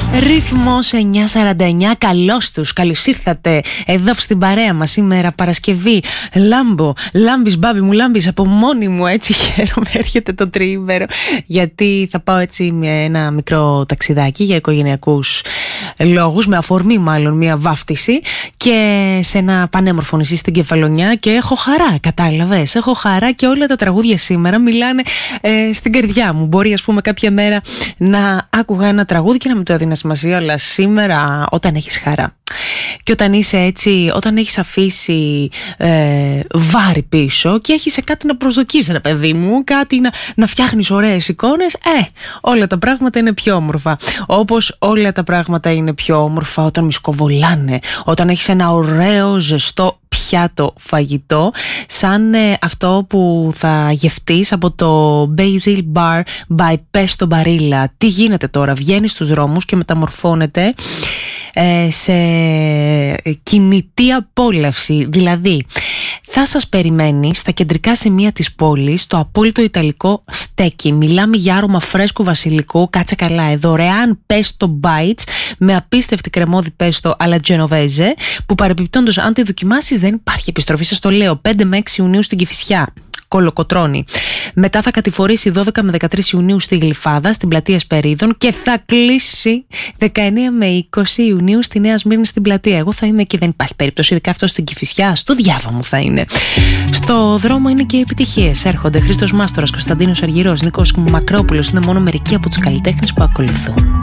Ρυθμός 949, καλώς τους, καλώς ήρθατε εδώ στην παρέα μας σήμερα Παρασκευή. Λάμπης μπάμπη μου, λάμπης από μόνη μου, έτσι χαίρομαι, έρχεται το τριήμερο. Γιατί θα πάω έτσι με ένα μικρό ταξιδάκι για οικογενειακούς λόγους, με αφορμή μάλλον μια βάφτιση και σε ένα πανέμορφο νησί στην Κεφαλονιά και έχω χαρά, κατάλαβες, έχω χαρά και όλα τα τραγούδια σήμερα μιλάνε στην καρδιά μου. Μπορεί ας πούμε κάποια μέρα να άκουγα ένα τραγούδι και να μην το έδινα σημασία, αλλά σήμερα όταν έχεις χαρά και όταν είσαι έτσι, όταν έχεις αφήσει βάρη πίσω και έχεις κάτι να προσδοκείς, ρε παιδί μου, κάτι να φτιάχνεις ωραίες εικόνες, όλα τα πράγματα είναι πιο όμορφα. Όπως όλα τα πράγματα είναι πιο όμορφα όταν μισκοβολάνε, όταν έχεις ένα ωραίο ζεστό πιάτο φαγητό σαν αυτό που θα γευτείς από το Basil Bar by Pesto Barilla. Τι γίνεται τώρα, βγαίνει στους δρόμους και μεταμορφώνεται σε κινητή απόλαυση. Δηλαδή θα σας περιμένει στα κεντρικά σημεία της πόλης το απόλυτο ιταλικό στέκι. Μιλάμε για άρωμα φρέσκου βασιλικού, κάτσε καλά, δωρεάν pesto bites με απίστευτη κρεμώδη pesto alla genovese, που παρεμπιπτόντως αν τη δοκιμάσεις δεν υπάρχει επιστροφή, σας το λέω. 5 με 6 Ιουνίου στην Κηφισιά, Κολοκοτρώνη. Μετά θα κατηφορήσει 12 με 13 Ιουνίου στη Γλυφάδα, στην πλατεία Εσπερίδων, και θα κλείσει 19 με 20 Ιουνίου στη Νέα Σμύρνη στην πλατεία. Εγώ θα είμαι εκεί, δεν υπάρχει περίπτωση, ειδικά αυτό στην Κηφισιά, στο διάβα μου θα είναι. Στο δρόμο είναι και οι επιτυχίες. Έρχονται Χρήστος Μάστορας, Κωνσταντίνος Αργυρός, Νίκος Μακρόπουλος. Είναι μόνο μερικοί από τους καλλιτέχνες που ακολουθούν.